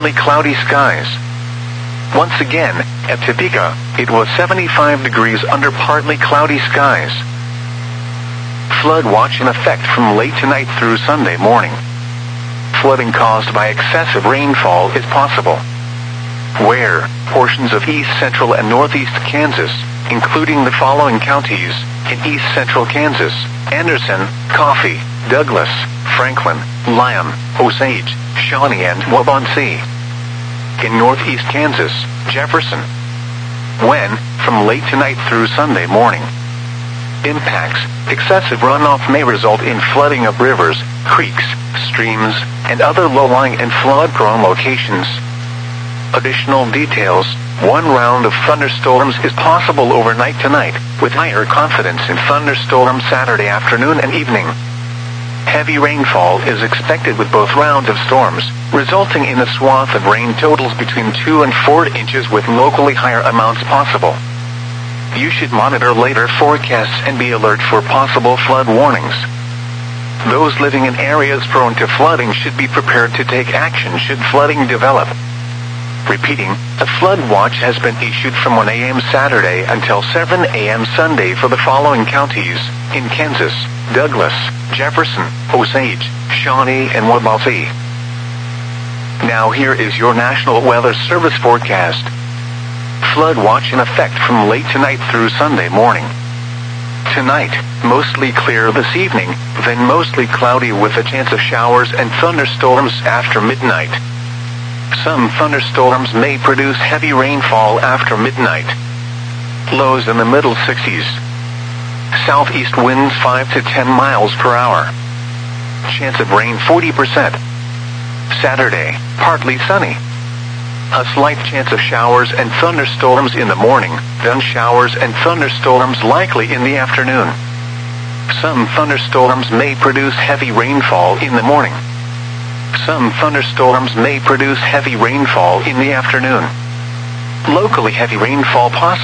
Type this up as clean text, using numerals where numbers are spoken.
cloudy skies. Once again, at Topeka, it was 75 degrees under partly cloudy skies. Flood watch in effect from late tonight through Sunday morning. Flooding caused by excessive rainfall is possible. Where portions of east central and northeast Kansas, including the following counties, in east central Kansas: Anderson, Coffee, Douglas, Franklin, Lyon, Osage, Shawnee, and Waubonsee. In northeast Kansas, Jefferson. When, from late tonight through Sunday morning. Impacts: excessive runoff may result in flooding of rivers, creeks, streams, and other low-lying and flood-prone locations. Additional details: one round of thunderstorms is possible overnight tonight, with higher confidence in thunderstorms Saturday afternoon and evening. Heavy rainfall is expected with both rounds of storms, resulting in a swath of rain totals between 2 and 4 inches with locally higher amounts possible. You should monitor later forecasts and be alert for possible flood warnings. Those living in areas prone to flooding should be prepared to take action should flooding develop. Repeating, a flood watch has been issued from 1 a.m. Saturday until 7 a.m. Sunday for the following counties: in Kansas, Douglas, Jefferson, Osage, Shawnee, and Waubonsee. Now here is your National Weather Service forecast. Flood watch in effect from late tonight through Sunday morning. Tonight, mostly clear this evening, then mostly cloudy with a chance of showers and thunderstorms after midnight. Some thunderstorms may produce heavy rainfall after midnight. Lows in the middle 60s. Southeast winds 5 to 10 miles per hour. Chance of rain 40%. Saturday, partly sunny. A slight chance of showers and thunderstorms in the morning, then showers and thunderstorms likely in the afternoon. Some thunderstorms may produce heavy rainfall in the morning. Some thunderstorms may produce heavy rainfall in the afternoon. Locally heavy rainfall possible.